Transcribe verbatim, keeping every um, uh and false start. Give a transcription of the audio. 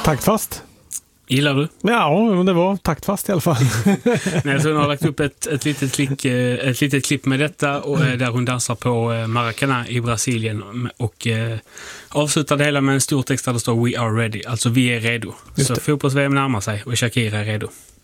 Taktfast. Gillar du? Ja, det var taktfast i alla fall. Nej, så hon har lagt upp ett, ett, litet klick, ett litet klipp med detta och där hon dansar på Maracanã i Brasilien och eh, avslutar det hela med en stor text där det står We are ready, alltså vi är redo. Så fotbolls-V M närmar sig och Shakira är redo.